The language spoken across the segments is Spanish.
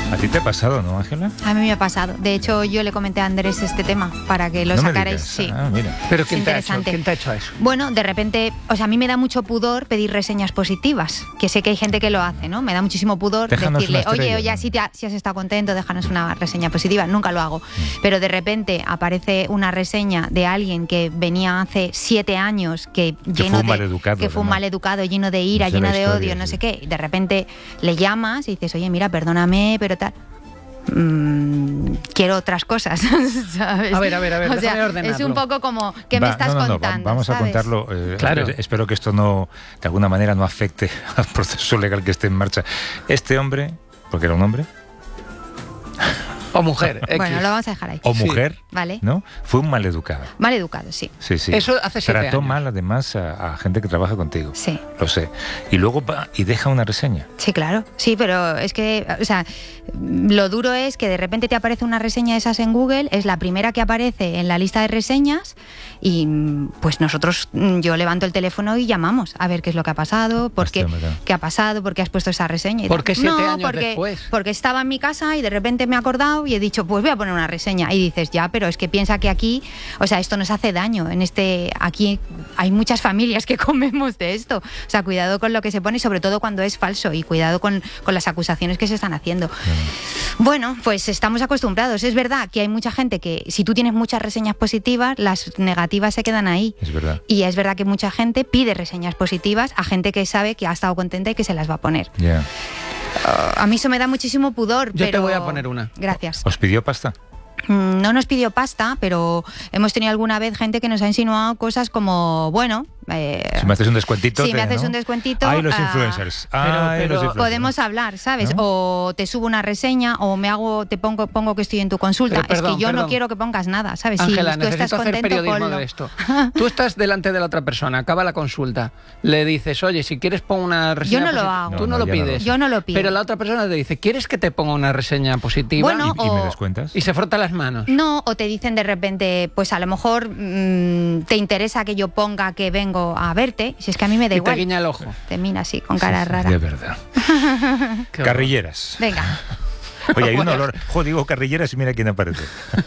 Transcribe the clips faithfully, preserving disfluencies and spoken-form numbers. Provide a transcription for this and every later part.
¿A ti te ha pasado, no, Ángela? A mí me ha pasado. De hecho, yo le comenté a Andrés este tema para que lo no sacarais. Me digas. Sí. Ah, mira. Pero ¿quién te, ha hecho, ¿quién te ha hecho eso? Bueno, de repente, o sea, a mí me da mucho pudor pedir reseñas positivas, que sé que hay gente que lo hace, ¿no? Me da muchísimo pudor déjanos decirle, oye, oye, ¿no? si, te ha, si has estado contento, déjanos una reseña positiva. Nunca lo hago. Mm. Pero de repente aparece una reseña de alguien que venía hace siete años, que, que lleno fue un de, maleducado, que fue un ¿no? maleducado, lleno de ira, no sé lleno de historia, odio, sí. no sé qué. Y de repente le llamas y dices, oye, mira, perdóname, pero tal. Mm, quiero otras cosas, ¿sabes? A ver, a ver, a ver, o sea, déjame ordenarlo. Es un poco como, ¿qué Va, me estás no, no, no, contando? Vamos ¿sabes? a contarlo. Eh, claro. Espero que esto no, de alguna manera, no afecte al proceso legal que esté en marcha. Este hombre, porque era un hombre... O mujer. X. Bueno, lo vamos a dejar ahí. O mujer, sí. ¿Vale? ¿no? Fue un maleducado. Maleducado, sí. Sí, sí. Eso hace siete Trató años. mal, además, a, a gente que trabaja contigo. Sí. Lo sé. Y luego va y deja una reseña. Sí, claro. Sí, pero es que, o sea, lo duro es que de repente te aparece una reseña de esas en Google, es la primera que aparece en la lista de reseñas y pues nosotros, yo levanto el teléfono y llamamos a ver qué es lo que ha pasado, por qué, qué ha pasado, por qué has puesto esa reseña. Y ¿Por qué siete no, años porque, después? Porque estaba en mi casa y de repente me he acordado y he dicho, pues voy a poner una reseña. Y dices, ya, pero es que piensa que aquí, o sea, esto nos hace daño. En este, aquí hay muchas familias que comemos de esto. O sea, cuidado con lo que se pone, sobre todo cuando es falso, y cuidado con, con las acusaciones que se están haciendo. Mm. Bueno, pues estamos acostumbrados. Es verdad que hay mucha gente que, si tú tienes muchas reseñas positivas, las negativas se quedan ahí. Es verdad. Y es verdad que mucha gente pide reseñas positivas a gente que sabe que ha estado contenta y que se las va a poner. Ya. Yeah. Uh, a mí eso me da muchísimo pudor. Yo pero... te voy a poner una. Gracias. ¿Os pidió pasta? No nos pidió pasta, pero hemos tenido alguna vez gente que nos ha insinuado cosas como, bueno... Eh, si me haces un descuentito... Si te, me haces ¿no? un descuentito... Ay, los uh, influencers. Pero, Ay, pero los influencers. Podemos hablar, ¿sabes? ¿No? O te subo una reseña o me hago te pongo pongo que estoy en tu consulta. Pero, perdón, es que yo perdón. no quiero que pongas nada, ¿sabes? Ángela, si tú estás necesito hacer contento, periodismo ponlo. de esto. Tú estás delante de la otra persona, acaba la consulta, le dices, oye, si quieres pon una reseña Yo no lo positiva. hago. Tú no, No, lo no, yo pides. no Yo no lo pido. Pero la otra persona te dice, ¿quieres que te ponga una reseña positiva? Bueno, ¿Y, y me o- descuentas? Y se frota las manos. No, o te dicen de repente, pues a lo mejor mmm, te interesa que yo ponga que vengo a verte, si es que a mí me da Y igual. te guiña el ojo. Te mira así, con cara Sí, sí, rara. de verdad. Carrilleras. Venga. Oye, hay un olor... Jo, digo carrilleras y mira quién aparece.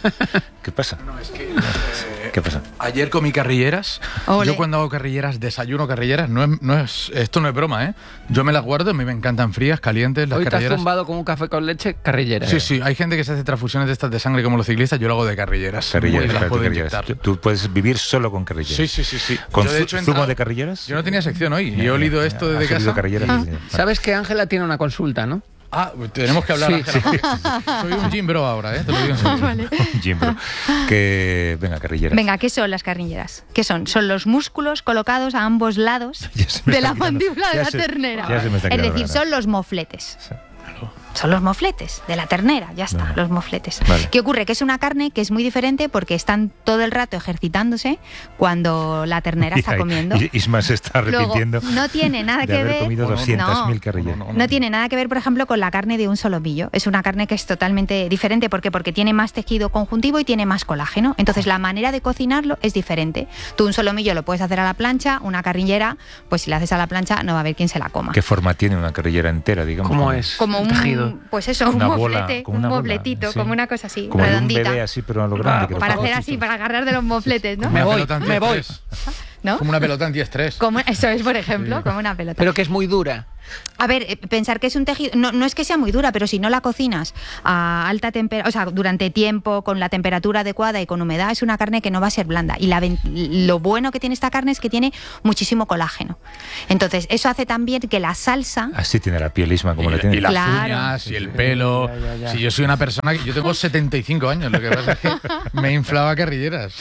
¿Qué pasa? No, es que... Eh, ¿Qué pasa? Ayer comí carrilleras. Ole. Yo cuando hago carrilleras, desayuno carrilleras. No es, no es, esto no es broma, ¿eh? Yo me las guardo, a mí me encantan frías, calientes, las Hoy te has carrilleras. zumbado con un café con leche, carrillera. Sí, sí, hay gente que se hace transfusiones de estas de sangre como los ciclistas, yo lo hago de carrilleras. Carrilleras, Me las espérate, puedo carrilleras. inyectar. Tú, tú puedes vivir solo con carrilleras. Sí, sí, sí, sí. ¿Con Yo, de zu- hecho, he zumo entrado- de carrilleras? Yo no tenía sección hoy y Ya, he olido ya, esto ya. desde Has olido casa. carrilleras, Ah. sí, sí. ¿Sabes que Ángela tiene una consulta, no? Ah, tenemos que hablar, Sí, Ángela. Soy un gym bro ahora, ¿eh? Te lo digo en serio. Vale. Jim, bro. Que... Venga, carrilleras. Venga, ¿qué son las carrilleras? ¿Qué son? Son los músculos colocados a ambos lados Ya se me de está la quitando- mandíbula de ya la se- ternera. ya se me está Es quedando decir, ganas. son los mofletes. Sí. Son los mofletes de la ternera, ya está, Vale. los mofletes. Vale. ¿Qué ocurre? Que es una carne que es muy diferente porque están todo el rato ejercitándose cuando la ternera está Y ahí- comiendo. y Isma se está Luego, arrepintiendo no tiene nada de que haber ver. comido No, no, doscientas mil no. carrilleras. No, no, No tiene nada que ver, por ejemplo, con la carne de un solomillo. Es una carne que es totalmente diferente. ¿Por qué? Porque tiene más tejido conjuntivo y tiene más colágeno. Entonces, la manera de cocinarlo es diferente. Tú un solomillo lo puedes hacer a la plancha, una carrillera, pues si la haces a la plancha no va a haber quien se la coma. ¿Qué forma tiene una carrillera entera, digamos? ¿Cómo Como- es? Como el un tejido. pues eso, Una un bola, moflete, como un una bola, mofletito, sí. como una cosa así, Como de un redondita. bebé así, pero a lo grande. Ah, que Para lo hacer pongo así, chiquito. para agarrar de los mofletes, ¿no? Me Una voy, pelota me voy. antiestrés. ¿No? Como una pelota antiestrés. Como, eso es, por ejemplo, como una pelota. Pero que es muy dura. A ver, eh, pensar que es un tejido, no, no es que sea muy dura, pero si no la cocinas a alta temperatura, o sea, durante tiempo, con la temperatura adecuada y con humedad, es una carne que no va a ser blanda. Y la, ven- lo bueno que tiene esta carne es que tiene muchísimo colágeno. Entonces, eso hace también que la salsa... Así tiene la piel, Isma, como y, la tiene. y las Claro. uñas y el pelo. Ya, ya, ya. Si yo soy una persona que yo tengo setenta y cinco años, lo que pasa es que me inflaba carrilleras.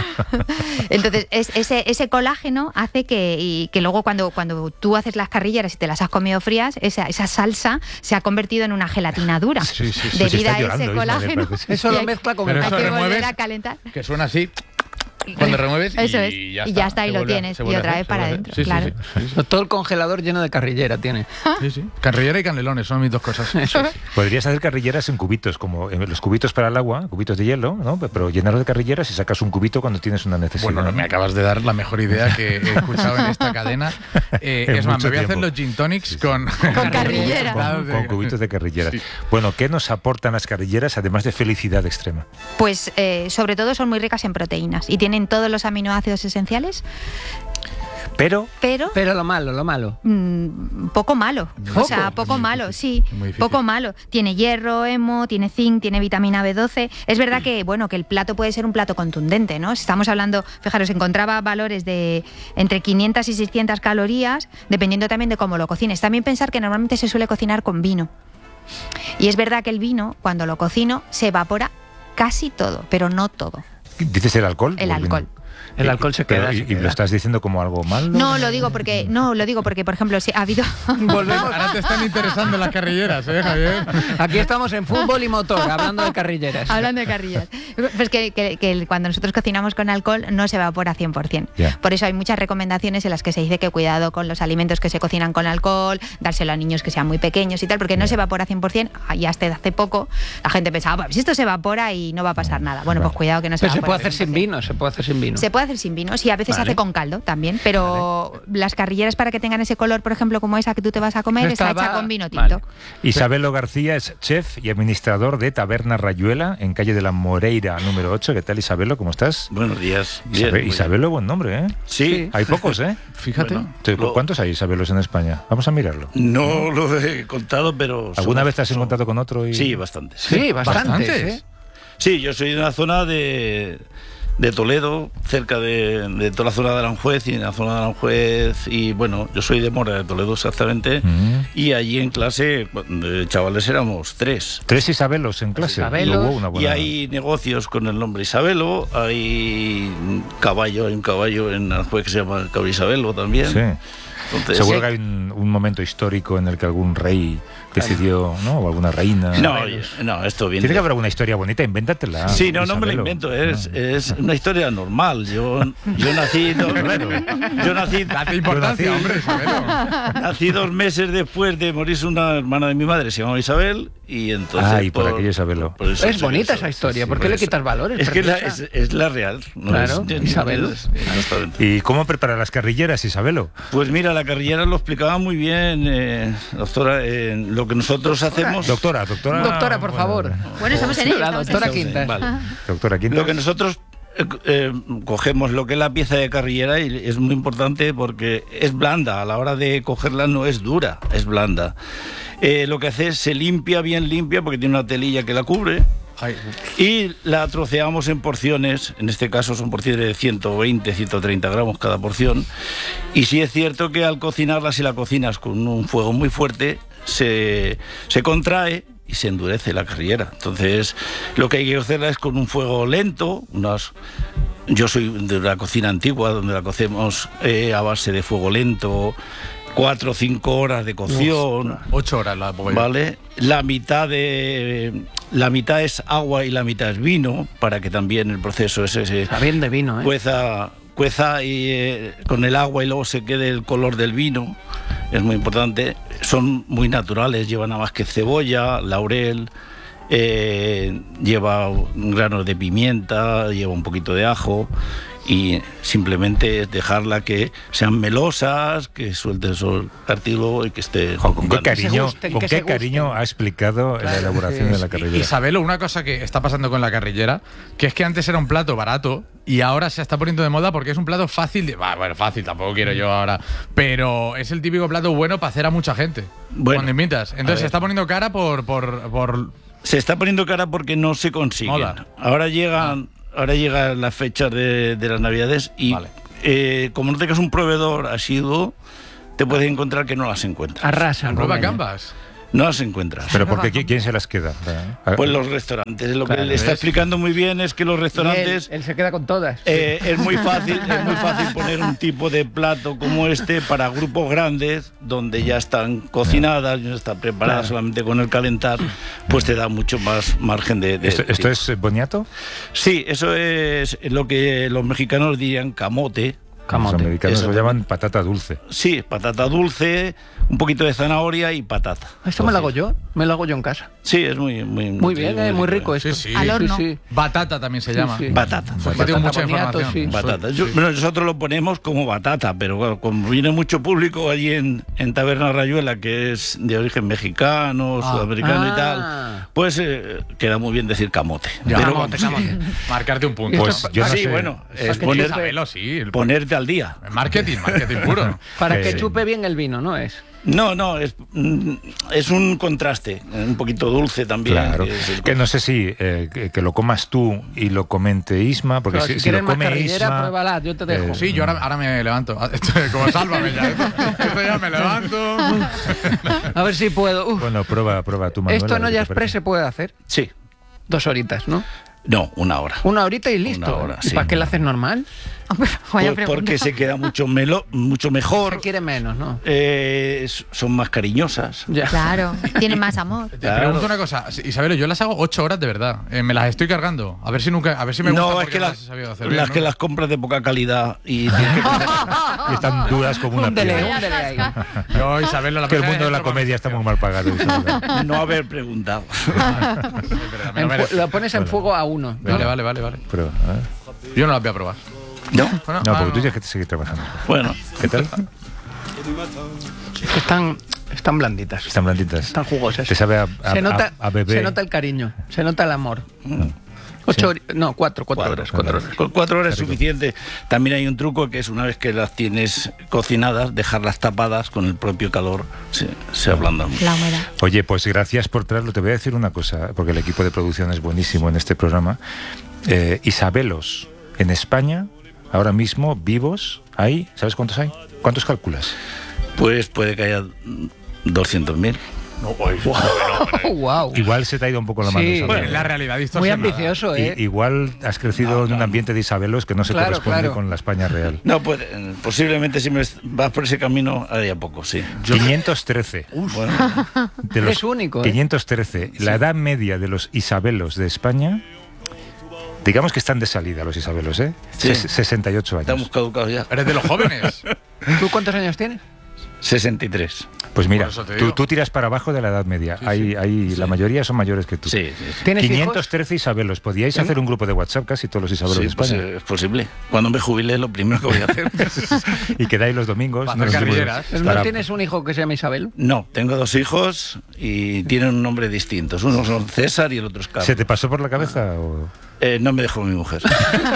Entonces, es- ese, ese colágeno hace que, y que luego cuando, cuando tú haces las carrilleras y te las has comido frías, esa, esa salsa se ha convertido en una gelatina dura. Sí, sí, sí. Pues Debido está a llorando, ese Isma, colágeno. me parece. Eso Y lo hay- mezcla con Pero el hay eso que café. volver remueves. a calentar. Que suena así. Cuando remueves Eso y, es, ya está, y ya está, y se lo vuelve a- tienes, se y vuelve a otra hacer, vez se para vuelve a adentro, hacer. Sí, claro. sí, sí, sí, sí. Todo el congelador lleno de carrillera tiene. Sí, sí. Carrillera y canelones son mis dos cosas. Podrías hacer carrilleras en cubitos, como en los cubitos para el agua, cubitos de hielo, ¿no? Pero llenarlos de carrilleras y sacas un cubito cuando tienes una necesidad. Bueno, me acabas de dar la mejor idea que he escuchado en esta cadena. Eh, En es más, mucho me voy a hacer tiempo. los gin tonics Sí, sí. con... Con carrillera. Con, con cubitos de carrilleras. Sí. Bueno, ¿qué nos aportan las carrilleras además de felicidad extrema? Pues eh, sobre todo son muy ricas en proteínas y tienen todos los aminoácidos esenciales, Pero pero Pero lo malo, lo malo. mm, poco malo. O ¿Poco? sea, poco Muy malo, difícil, sí. muy difícil. Poco malo. Tiene hierro, hemo, tiene zinc, tiene vitamina B doce. Es verdad que, bueno, que el plato puede ser un plato contundente, ¿no? Si estamos hablando, fijaros, encontraba valores de entre quinientas y seiscientas calorías, dependiendo también de cómo lo cocines. También pensar que normalmente se suele cocinar con vino. Y es verdad que el vino, cuando lo cocino, se evapora casi todo, pero no todo. ¿dices el alcohol? El o vino? alcohol. El alcohol se Pero, queda. ¿Y, se y queda. lo estás diciendo como algo malo? No, lo digo porque, no, lo digo porque, por ejemplo, si ha habido... Volvemos. Ahora te están interesando las carrilleras, ¿eh, Javier? Aquí estamos en fútbol y motor, hablando de carrilleras. Hablando de carrillas. Pues que, que- que cuando nosotros cocinamos con alcohol no se evapora cien por ciento. Ya. Por eso hay muchas recomendaciones en las que se dice que cuidado con los alimentos que se cocinan con alcohol, dárselo a niños que sean muy pequeños y tal, porque no Ya. se evapora cien por ciento. Y hasta hace poco la gente pensaba, pues esto se evapora y no va a pasar nada. Bueno, Vale. pues cuidado que no se Pero se evapora puede hacer cien sin por ciento. vino, se puede hacer sin vino. Se puede hacer sin vino, sí, a veces se Vale. hace con caldo también, pero las carrilleras para que tengan ese color, por ejemplo, como esa que tú te vas a comer, está Estaba- hecha con vino Vale. tinto. Isabelo García es chef y administrador de Taberna Rayuela en calle de la Moreira número ocho. ¿Qué tal, Isabelo? ¿Cómo estás? Buenos días. Bien, Isabe- muy Isabelo, buen nombre, ¿eh? bien. Sí, Hay pocos, ¿eh? Fíjate. Bueno. Te- Lo- ¿Cuántos hay Isabelos en España? Vamos a mirarlo. no lo he contado, pero... ¿Alguna somos- vez te has somos- encontrado con otro? Y... Sí, bastantes. Sí, bastantes. Bastantes. ¿eh? Sí, yo soy de una zona de, de Toledo, cerca de, de toda la zona de Aranjuez y en la zona de Aranjuez, y bueno, yo soy de Mora de Toledo exactamente, Mm. y allí en clase, de chavales éramos tres. Tres Isabelos en clase. Isabelos. Hubo una Y buena- hay negocios con el nombre Isabelo, hay un caballo, hay un caballo en Aranjuez que se llama Caballo Isabelo también. Sí. Entonces, Seguro sí. que hay un, un momento histórico en el que algún rey decidió, ¿no? O alguna reina. No, no, esto viene... Tiene que haber alguna historia bonita, invéntatela. Sí, no, no me lo Isabelo. invento, es, No. es una historia normal. Yo, yo nací dos, yo nací, Date importancia, Yo nací- hombre, Isabelo. nací dos meses después de morirse una hermana de mi madre, se llamaba Isabel, y entonces... Ay, por aquello Isabelo. por eso Es soy bonita eso. esa historia. sí, ¿Por qué por le eso. quitas valores? Es que la- Preciosa. es, es la real. No Claro, es, Isabel. es- exactamente. ¿Y cómo preparar las carrilleras, Isabelo? Pues mira, la carrillera lo explicaba muy bien, eh, doctora, eh, lo que nosotros hacemos... Doctora, doctora. Doctora, por bueno, favor. Bueno, estamos en ello. La estamos en doctora ello. Quintas. Vale. Doctora Quintas. Lo que nosotros eh, eh, cogemos lo que es la pieza de carrillera y es muy importante porque es blanda, a la hora de cogerla no es dura, es blanda. Eh, lo que hace es se limpia bien limpia porque tiene una telilla que la cubre Ay, y la troceamos en porciones, en este caso son porciones de ciento veinte, ciento treinta gramos cada porción, y sí es cierto que al cocinarla, si la cocinas con un fuego muy fuerte, se, se contrae y se endurece la carrillera. Entonces, lo que hay que hacerla es con un fuego lento, unas... Yo soy de una cocina antigua donde la cocemos eh, a base de fuego lento, cuatro o cinco horas de cocción. ocho horas la pongo yo. Vale, la mitad de la mitad es agua y la mitad es vino para que también el proceso ese se Está bien de vino, ¿eh? cueza, cueza y eh, con el agua y luego se quede el color del vino. Es muy importante. Son muy naturales, llevan nada más que cebolla, laurel, eh, lleva granos de pimienta, lleva un poquito de ajo. Y simplemente es dejarla que sean melosas, que suelte el cartílago y que esté... Jo, ¿Con qué jugando. cariño, gusten, con que qué se gusten. cariño ha explicado la Claro, elaboración sí, de la sí. carrillera? Isabelo, una cosa que está pasando con la carrillera, que es que antes era un plato barato y ahora se está poniendo de moda porque es un plato fácil de... Bah, bueno, fácil, tampoco quiero yo ahora, pero es el típico plato bueno para hacer a mucha gente. Bueno, cuando invitas. a Entonces se ver. está poniendo cara por... por, por Se está poniendo cara porque no se consiguen. Moda. Ahora llegan, ahora llegan las fechas de, de las Navidades y Vale. eh, como no tengas un proveedor asiduo, te puedes encontrar que no las encuentras. Arrasa. nueva Rubén. Canvas. No las encuentras. ¿Pero por qué? ¿Quién se las queda? Pues los restaurantes. Lo Claro, que le está ¿ves? explicando muy bien es que los Y él, restaurantes... él se queda con todas. Eh, es muy fácil, es muy fácil poner un tipo de plato como este para grupos grandes, donde ya están cocinadas, ya están preparadas, Claro. solamente con el calentar, pues te da mucho más margen de... de- ¿Esto, esto es boniato? Sí, eso es lo que los mexicanos dirían camote. Camote. Los americanos lo Eso. llaman patata dulce. Sí, patata dulce, un poquito de zanahoria y patata. Esto me lo hago yo, me lo hago yo en casa. Sí, es muy... Muy, Muy bien, eh, muy rico eh. esto. Sí, sí. Al horno. Sí, sí. Batata también se Sí, llama. sí. Batata. Pues que tengo mucha Boniato, información. sí. Batata. Yo- bueno, nosotros lo ponemos como batata, pero bueno, como viene mucho público allí en, en Taberna Rayuela, que es de origen mexicano, Ah. sudamericano Ah. y tal, pues eh, queda muy bien decir camote. Ya. Pero Camote, vamos, camote. Marcarte un punto. Pues yo no sí, sé. bueno, es Para que poner- Isabelo, sí. El ponerte al día. marketing, marketing puro. Para Eh, que chupe bien el vino, ¿no es? No, no, es, mm, es un contraste, un poquito dulce también. Claro, que es el- que no sé si eh, que, que lo comas tú y lo comente Isma, porque Claro, si, si si quieres lo más come carrillera, Isma, pruébala, yo te dejo. Sí, yo ahora, ahora me levanto. Esto, como sálvame ya. Esto, esto ya me levanto. A ver si puedo. Uf. bueno, prueba, prueba tú, Manuel. Esto a en ver qué olla te express parece. se puede hacer. Sí, Dos horitas, ¿no? no, una hora. Una horita y listo. Una hora, ¿Y sí. para qué la haces normal? Vaya Por- pregunta. porque se queda mucho, melo, mucho Se mejor, quiere menos, ¿no? eh, s- son más cariñosas. Ya. Claro, tiene más amor. Te Claro. pregunto una cosa, Isabel, yo las hago ocho horas de verdad. Eh, me las estoy cargando. A ver si nunca, a ver si me gusta No, es porque que las, las, he sabido hacer las bien, que ¿no? las compras de poca calidad y tienes que- Y están duras como una Húndele, piedra. húndele ahí. Yo, Isabel, la Que el persona mundo de la entro con comedia está muy mal pagado. Isabel. no haber preguntado. Sí, pero me lo En fu- merece. lo pones en fuego a uno. ¿no? Vale, vale, vale, vale. Pero, ¿eh? Yo no las voy a probar. ¿No? Bueno, No, ah, porque tú tienes que seguir trabajando. Bueno, ¿Qué tal? Están, están blanditas. Están blanditas. Están jugosas. Te sabe a, a, se, nota, a- a bebé. se nota el cariño, se nota el amor. Ocho hori- no, cuatro, cuatro, horas. Cuatro horas. con cuatro horas es suficiente. También hay un truco que es una vez que las tienes cocinadas, dejarlas tapadas con el propio calor, se, se ablandan. La humedad. Oye, pues gracias por traerlo. Te voy a decir una cosa, porque el equipo de producción es buenísimo en este programa. Eh, Isabelos en España, ahora mismo, vivos, hay, ¿sabes cuántos hay? ¿Cuántos calculas? Pues puede que haya doscientos mil. Oh, wow. Igual se te ha ido un poco la mano. Sí. Isabel. Bueno, la realidad Muy distorsionada. ambicioso, I- ¿eh? igual has crecido en un ambiente de Isabelos que no se Claro, corresponde claro. con la España real. No, pues eh, posiblemente si me vas por ese camino haría poco, sí. quinientos trece. Bueno, De los Es único, ¿eh? quinientos trece. La edad media de los Isabelos de España, digamos que están de salida los Isabelos, ¿eh? Sí. Ses- sesenta y ocho años. estamos caducados ya. Eres de los jóvenes. ¿Tú cuántos años tienes? sesenta y tres. Pues mira, Por eso te tú, digo. tú tiras para abajo de la edad media. Hay, hay, La mayoría son mayores que tú. Sí, sí, sí. ¿Tienes quinientos hijos? trece Isabelos. Podíais hacer un grupo de WhatsApp casi todos los Isabelos Sí, de pues, España. eh, es posible. Cuando me jubile es lo primero que voy a hacer. Y quedáis los domingos. Para ¿no? hacer Los domingos. carrilleras. ¿No Para- tienes un hijo que se llama Isabel? No, tengo dos hijos y tienen un nombre distinto. Uno son César y el otro es Carlos. ¿Se te pasó por la cabeza? O... Eh, no me dejó mi mujer.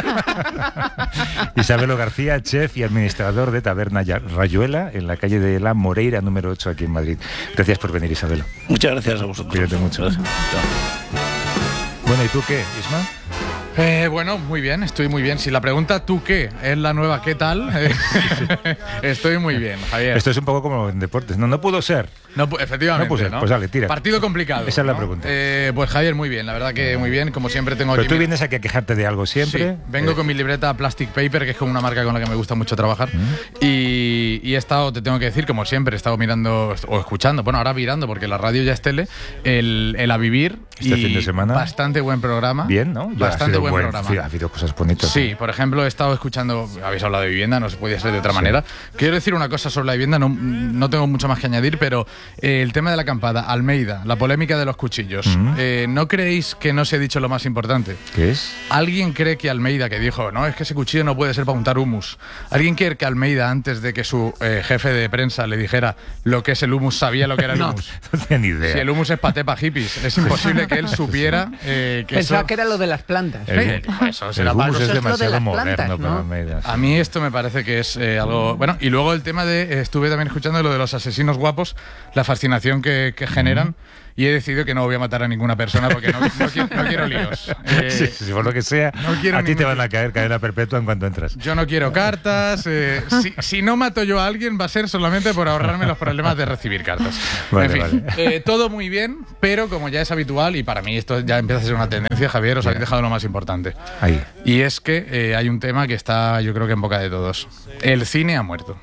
Isabelo García, chef y administrador de Taberna Ya- Rayuela, en la calle de la Moreira, número ocho, aquí en Madrid. Gracias por venir, Isabelo. Muchas gracias a vosotros. Cuídate mucho. Gracias. Chao. Bueno, ¿y tú qué, Isma? Eh, bueno, muy bien, estoy muy bien. Si la pregunta ¿tú qué? Es la nueva ¿qué tal? Eh, estoy muy bien, Javier. Esto es un poco como en deportes. No, no pudo ser. No, pu- efectivamente. No puse, ¿no? pues dale, tira. Partido complicado. Esa es la ¿no? pregunta. Eh, pues Javier, muy bien, la verdad que muy bien. Como siempre tengo Pero aquí. tú mi- vienes aquí a quejarte de algo siempre. Sí, vengo Eh, con mi libreta Plastic Paper, que es como una marca con la que me gusta mucho trabajar. Mm. Y, y he estado, te tengo que decir, como siempre, he estado mirando o escuchando, bueno, ahora mirando, porque la radio ya es tele, el, el A Vivir. Este y fin de semana. Bastante buen programa. Bien, ¿no? Ya ha Bastante sido buen buen- programa. sí, ha habido cosas bonitas. Sí, por ejemplo, he estado escuchando, habéis hablado de vivienda, no se podía ser de otra manera. Quiero decir una cosa sobre la vivienda, no, no tengo mucho más que añadir, pero eh, el tema de la acampada, Almeida, la polémica de los cuchillos. Mm. Eh, ¿No creéis que no se ha dicho lo más importante? ¿Qué es? ¿Alguien cree que Almeida, que dijo, no, es que ese cuchillo no puede ser para untar humus? ¿Alguien cree que Almeida, antes de que su eh, jefe de prensa le dijera lo que es el humus, sabía lo que era el No. humus? No tenía ni idea. Si el humus es paté pa' hippies, es imposible que él supiera eh, que Pensaba eso... que era lo de las plantas. El, Eh, eso el será hummus para- es eso es lo de demasiado las moderno plantas, para ¿no? Almeida. A mí esto me parece que es eh, algo... Bueno, y luego el tema de... eh, estuve también escuchando lo de los asesinos guapos, la fascinación que, que generan. y he decidido que no voy a matar a ninguna persona porque no, no, quiero, no quiero líos. Eh, Sí, sí, por lo que sea, no quiero a ti te ningún- van a caer cadena perpetua en cuanto entras. Yo no quiero cartas. eh, si, si no mato yo a alguien va a ser solamente por ahorrarme los problemas de recibir cartas. Vale, en fin, vale. eh, todo muy bien, pero como ya es habitual, y para mí esto ya empieza a ser una tendencia, Javier, os habéis dejado lo más importante. Ahí. Y es que eh, hay un tema que está, yo creo que en boca de todos. El cine ha muerto.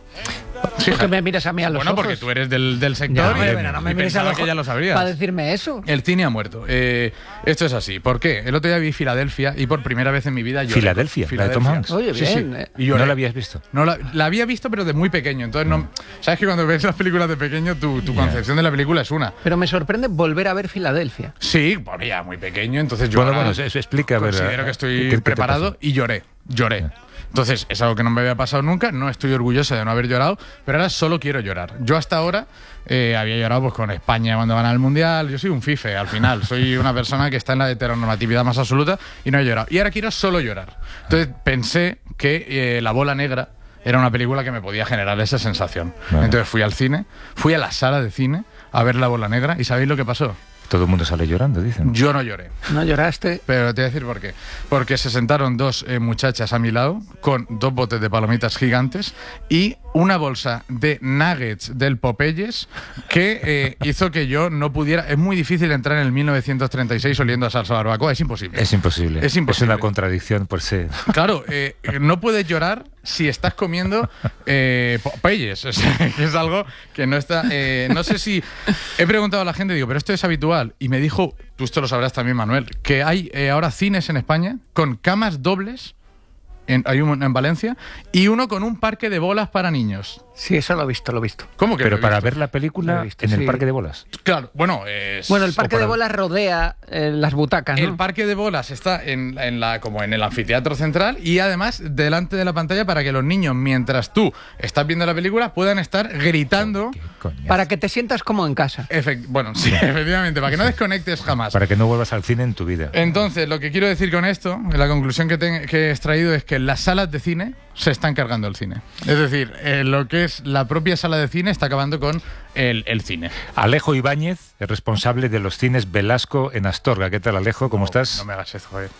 Sí, ¿Por qué me miras a mí a los bueno, ojos? porque tú eres del, del Ya, sector hombre, y, pero no y me mires a pensaba los que ojos ya lo sabrías. para decirme eso. El cine ha muerto. Eh, esto es así. ¿Por qué? El otro día vi Filadelfia y por primera vez en mi vida lloré. Filadelfia, la de Tom Hanks. Oye, Sí, sí. bien, eh. Y lloré. ¿No la habías visto? No, la, la había visto, pero de muy pequeño. Entonces, no, sabes que cuando ves las películas de pequeño, tu, tu Ya. concepción de la película es una. Pero me sorprende volver a ver Filadelfia. Sí, por ya muy pequeño. Entonces yo Bueno, ahora bueno, eso explica, a ver, considero que ¿qué- estoy qué te preparado pasó? y lloré. Lloré. Entonces, es algo que no me había pasado nunca. No estoy orgulloso de no haber llorado, pero ahora solo quiero llorar. Yo hasta ahora eh, había llorado pues, con España cuando van al Mundial. Yo soy un fife, al final. Soy una persona que está en la heteronormatividad más absoluta y no he llorado. Y ahora quiero solo llorar. Entonces, pensé que eh, La Bola Negra era una película que me podía generar esa sensación. Vale. Entonces fui al cine, fui a la sala de cine a ver La Bola Negra y ¿sabéis lo que pasó? Todo el mundo sale llorando, dicen. Yo no lloré. ¿No lloraste? Pero te voy a decir por qué. Porque se sentaron dos eh, muchachas a mi lado con dos botes de palomitas gigantes y una bolsa de nuggets del Popeyes que eh, hizo que yo no pudiera... Es muy difícil entrar en el mil novecientos treinta y seis oliendo a salsa barbacoa, es imposible. Es imposible. Es imposible. una contradicción por sí. Claro, eh, no puedes llorar si estás comiendo eh, Popeyes. O sea, que es algo que no está... eh, no sé si... He preguntado a la gente, digo, pero esto es habitual. Y me dijo, tú esto lo sabrás también, Manuel, que hay eh, ahora cines en España con camas dobles, en, hay uno en Valencia, y uno con un parque de bolas para niños. Sí, eso lo he visto, lo he visto. ¿Cómo que Pero lo he para visto? ver la Lo película he visto, en el sí. parque de bolas. Claro, bueno, es... Bueno, el parque o para- de bolas rodea eh, las butacas, ¿no? El parque de bolas está en, en la, como en el anfiteatro central y además delante de la pantalla para que los niños, mientras tú estás viendo la película, puedan estar gritando. ¿Qué coñazo? Para que te sientas como en casa. Efect- bueno, sí, efectivamente, para que no desconectes jamás. Para que no vuelvas al cine en tu vida. Entonces, lo que quiero decir con esto, la conclusión que, te- que he extraído es que las salas de cine se están cargando el cine. Es decir, eh, lo que es la propia sala de cine está acabando con el, el cine. Alejo Ibáñez es responsable de los cines Velasco en Astorga. ¿Qué tal, Alejo? ¿Cómo estás? No me hagas eso, joder.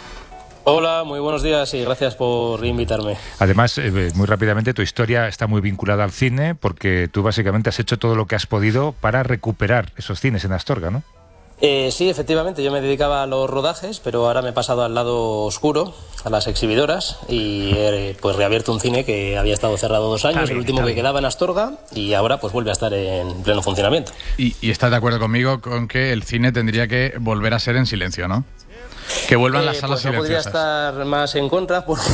Hola, muy buenos días y gracias por invitarme. Además, eh, muy rápidamente, tu historia está muy vinculada al cine porque tú básicamente has hecho todo lo que has podido para recuperar esos cines en Astorga, ¿no? Eh, sí, efectivamente, yo me dedicaba a los rodajes, pero ahora me he pasado al lado oscuro, a las exhibidoras, y he pues reabierto un cine que había estado cerrado dos años, bien, el último está que bien. quedaba en Astorga, y ahora pues vuelve a estar en pleno funcionamiento. Y, y estás de acuerdo conmigo con que el cine tendría que volver a ser en silencio, ¿no? Que vuelvan las Eh, salas pues no podría silenciosas. estar más en contra, porque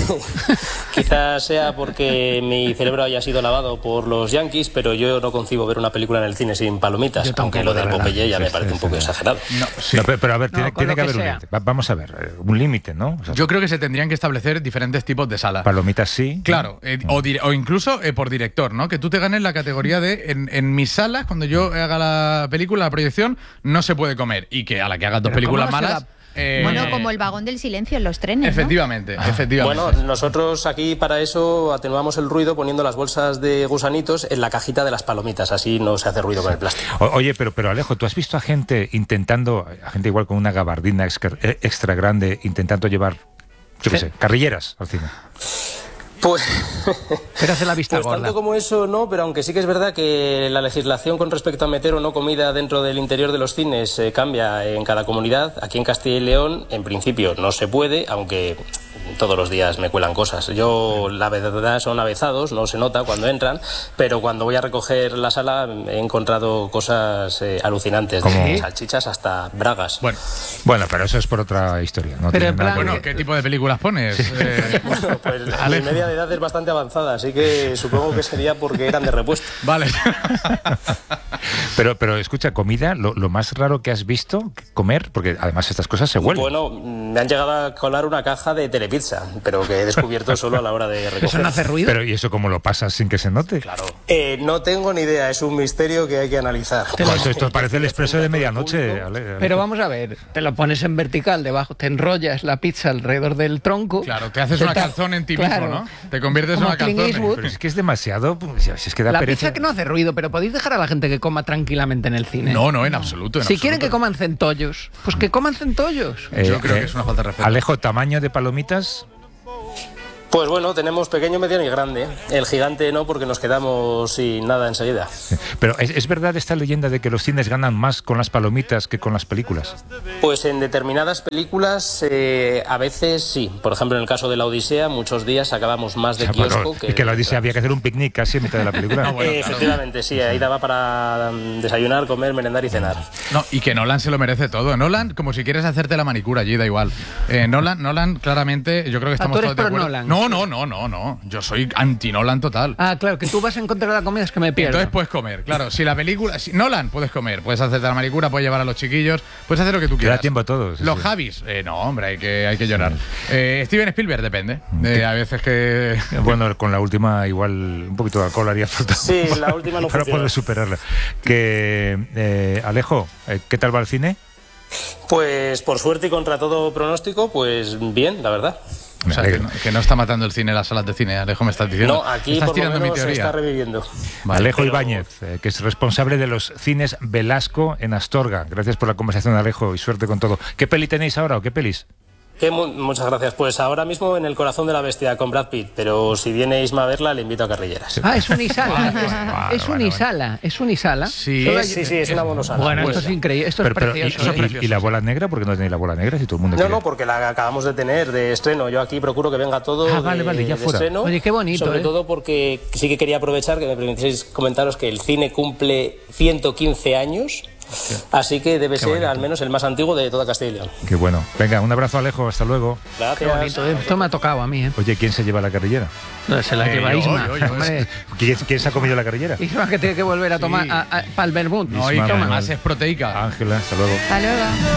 quizás sea porque mi cerebro haya sido lavado por los Yankees, pero yo no concibo ver una película en el cine sin palomitas, Yo tampoco, aunque lo la del verdad. Popeye ya Sí, me sí, parece un sí, poco sí. exagerado. No, sí. No, pero, pero a ver, tiene, con tiene lo que que haber un sea. límite. Va- vamos a ver, eh, un límite, ¿no? O sea, Yo creo que se tendrían que establecer diferentes tipos de salas. palomitas sí. Claro, eh, o, dire- o incluso eh, por director, ¿no? Que tú te ganes la categoría de en, en mis salas, cuando yo haga la película, la proyección, no se puede comer. Y que a la que hagas dos Pero películas ¿cómo no se malas. da- eh, Bueno, como el vagón del silencio en los trenes, ¿no? Efectivamente, efectivamente. Bueno, nosotros aquí para eso atenuamos el ruido poniendo las bolsas de gusanitos en la cajita de las palomitas, así no se hace ruido con el plástico. O- Oye, pero, pero Alejo, ¿tú has visto a gente intentando, a gente igual con una gabardina extra, eh, extra grande, intentando llevar, yo qué sé, carrilleras al cine? Pues, Pero hace la vista pues gorda. tanto como eso no, pero aunque sí que es verdad que la legislación con respecto a meter o no comida dentro del interior de los cines eh, cambia en cada comunidad. Aquí en Castilla y León, en principio, no se puede, aunque todos los días me cuelan cosas. Yo, la verdad, son avezados, no se nota cuando entran, pero cuando voy a recoger la sala he encontrado cosas eh, alucinantes, ¿Cómo? desde salchichas hasta bragas. Bueno, Bueno, pero eso es por otra historia. No Pero tiene en nada plan- que bueno, ver. ¿qué tipo de películas pones? Eh, Bueno, pues mi Alejo. media de edad es bastante avanzada, así que supongo que sería porque eran de repuesto. Vale. Pero, pero escucha, comida, lo, lo más raro que has visto comer, porque además estas cosas se huelen. Bueno, me han llegado a colar una caja de Telepizza. pizza, pero que he descubierto solo a la hora de recoger. ¿Eso no hace ruido? Pero ¿y eso cómo lo pasas sin que se note? Claro. Eh, no tengo ni idea, es un misterio que hay que analizar. Pues esto, esto parece el expreso de medianoche. Ale, Ale. Pero vamos a ver, te lo pones en vertical debajo, te enrollas la pizza alrededor del tronco. Claro, te haces te una ta- calzone en ti claro. mismo, ¿no? Te conviertes en Como una Clint calzone. Eastwood. Pero es que es demasiado, pues, si es que da La pereza. pizza que no hace ruido, pero podéis dejar a la gente que coma tranquilamente en el cine. No, no, en absoluto. En Si absoluto. quieren que coman centollos, pues que coman centollos. Eh, Yo creo eh, que es una falta de respeto. Alejo, tamaño de palomitas. Pues bueno, tenemos pequeño, mediano y grande. El gigante no, porque nos quedamos sin nada enseguida. Pero ¿es, es verdad esta leyenda de que los cines ganan más con las palomitas que con las películas? Pues en determinadas películas eh, a veces sí. Por ejemplo, en el caso de La Odisea, muchos días sacábamos más de O sea, kiosco bueno, que... es que la Odisea había que hacer un picnic casi en mitad de la película. No, bueno, Eh, claro. efectivamente, sí, ahí daba para mm, desayunar, comer, merendar y cenar. No, y que Nolan se lo merece todo. Nolan, como si quieres hacerte la manicura allí, da igual. Eh, Nolan, Nolan, claramente, yo creo que estamos tú eres todos de pro acuerdo. Nolan. No, no, no, no, no. Yo soy anti-Nolan total. Ah, claro, que tú vas en contra de la comida, es que me pierdo. Entonces puedes comer, claro. Si la película. Si Nolan, puedes comer. Puedes hacerte la manicura, puedes llevar a los chiquillos, puedes hacer lo que tú Te quieras. da tiempo a todos. sí, Los sí. Javis, eh, no, hombre, hay que, hay que llorar. Eh, Steven Spielberg, depende. Eh, a veces que. Bueno, con la última igual un poquito de alcohol haría falta. Sí, la última no para funcionó. poder superarla. Que eh, Alejo, eh, ¿qué tal va el cine? Pues por suerte y contra todo pronóstico, pues bien, la verdad. O sea, que no, que no está matando el cine, las salas de cine, Alejo, me estás diciendo. No, aquí estás por lo tirando mi menos se teoría. está reviviendo. Vale, Alejo pero- Ibáñez, eh, que es responsable de los cines Velasco en Astorga. Gracias por la conversación, Alejo, y suerte con todo. ¿Qué peli tenéis ahora o qué pelis? Que mu- muchas gracias. Pues ahora mismo en El corazón de la bestia con Brad Pitt, pero si viene Isma a verla, le invito a Carrilleras. Ah, es un Isala. Bueno, es bueno, es un bueno. Isala. Es un Isala. Sí, Solo Es- hay- sí, sí, es una monosala. Bueno, Pues- esto es increíble. Esto Pero, es pero, ¿y, precioso. y- y la bola negra? ¿Por qué no tenéis la bola negra si todo el mundo No, quiere? no, porque la acabamos de tener de estreno. Yo aquí procuro que venga todo Ah, vale, de, vale, ya de fuera. estreno. Oye, qué bonito, Sobre ¿eh? todo porque sí que quería aprovechar que me permitieseis comentaros que el cine cumple ciento quince años. Así que debe ser al menos el más antiguo de toda Castilla y León. Qué bueno. Venga, un abrazo, Alejo. Hasta luego. Qué Gracias. bonito. ¿eh? Esto me ha tocado a mí, ¿eh? Oye, ¿quién se lleva la carrillera? No, se la Eh, lleva yo, Isma. yo, yo, Hombre, ¿Quién, quién se ha comido la carrillera? Isma que tiene que volver a tomar Sí. para el vermut. No, y que Isma, además Manuel. es proteica. Ángela, hasta luego. Hasta luego.